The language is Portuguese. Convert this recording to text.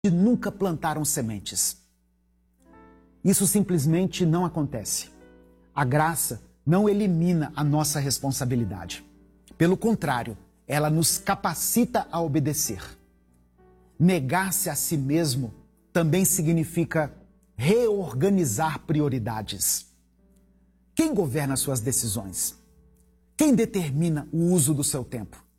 nunca plantaram sementes. Isso simplesmente não acontece. A graça não elimina a nossa responsabilidade. Pelo contrário, ela nos capacita a obedecer. Negar-se a si mesmo também significa reorganizar prioridades. Quem governa suas decisões? Quem determina o uso do seu tempo?